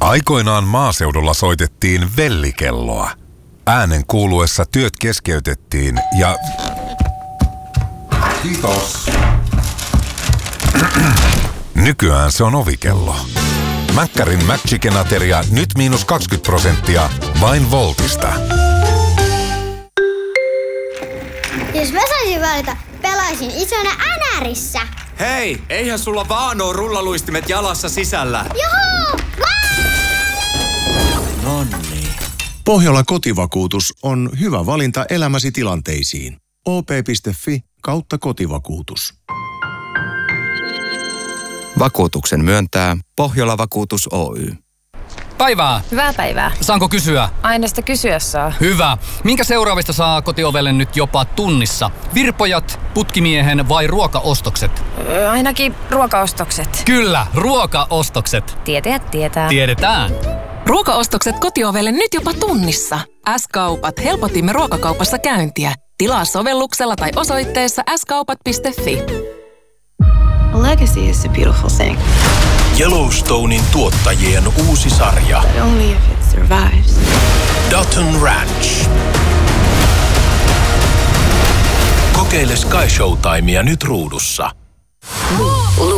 Aikoinaan maaseudulla soitettiin vellikelloa. Äänen kuuluessa työt keskeytettiin ja... Kiitos. Nykyään se on ovikello. Mäkkärin McChicken-ateria nyt -20% vain Voltista. Jos mä saisin valita, pelaisin isona NRissä. Hei, eihän sulla vaan oo rullaluistimet jalassa sisällä. Juhu! Nonni. Pohjola kotivakuutus on hyvä valinta elämäsi tilanteisiin. op.fi/kotivakuutus. Vakuutuksen myöntää Pohjola Vakuutus Oy. Päivää. Hyvää päivää. Saanko kysyä? Aina sitä kysyä saa. Hyvä. Minkä seuraavista saa kotiovelle nyt jopa tunnissa? Virpojat, putkimiehen vai ruokaostokset? Ainakin ruokaostokset. Kyllä, ruokaostokset. Tietäjät tietää. Tiedetään. Ruokaostokset kotiovelle nyt jopa tunnissa. S-kaupat helpotimme ruokakaupassa käyntiä. Tilaa sovelluksella tai osoitteessa skaupat.fi. A legacy is a beautiful thing. Yellowstonein tuottajien uusi sarja. But only if it survives. Dutton Ranch. Kokeile Sky Showtimea nyt ruudussa.